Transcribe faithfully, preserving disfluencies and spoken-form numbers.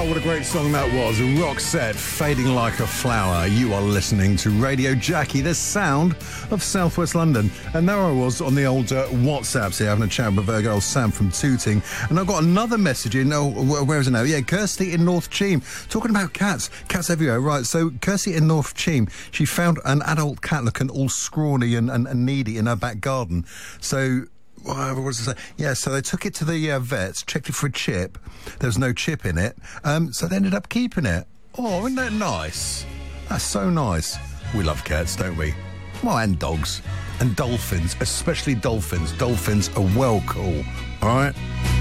Wow, what a great song that was. Roxette, Fading Like a Flower. You are listening to Radio Jackie, the sound of Southwest London. And there I was on the old uh, WhatsApps here, having a chat with uh, old Sam from Tooting. And I've got another message in, oh, where is it now? Yeah, Kirsty in North Cheam, talking about cats. Cats everywhere, right. So Kirsty in North Cheam, she found an adult cat looking all scrawny and, and, and needy in her back garden. So... what was it say? Yeah, so they took it to the uh, vets, checked it for a chip. There was no chip in it, um, so they ended up keeping it. Oh, isn't that nice? That's so nice. We love cats, don't we? Well, and dogs. And dolphins, especially dolphins. Dolphins are well cool, all right?